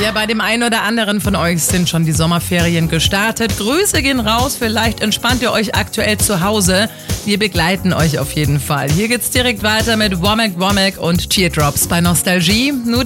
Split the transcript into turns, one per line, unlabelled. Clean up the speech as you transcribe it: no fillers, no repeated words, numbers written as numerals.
Ja, bei dem einen oder anderen von euch sind schon die Sommerferien gestartet. Grüße gehen raus, vielleicht entspannt ihr euch aktuell zu Hause. Wir begleiten euch auf jeden Fall. Hier geht's direkt weiter mit Womack Womack und Teardrops bei Nostalgie. Nur